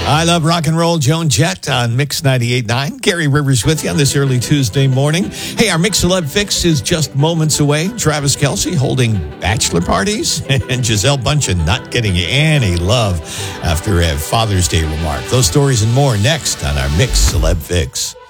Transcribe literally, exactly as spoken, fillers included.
I love rock and roll. Joan Jett on Mix ninety-eight point nine. Gary Rivers with you on this early Tuesday morning. Hey, our Mix Celeb Fix is just moments away. Travis Kelce holding bachelor parties and Giselle Bundchen not getting any love after a Father's Day remark. Those stories and more next on our Mix Celeb Fix.